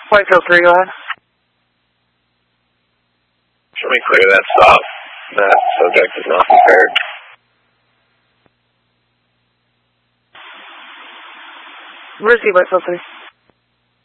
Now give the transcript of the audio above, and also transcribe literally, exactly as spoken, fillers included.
Whitefield three, go ahead. Show me clear that stop. That subject is not prepared. Receive Whitefield three.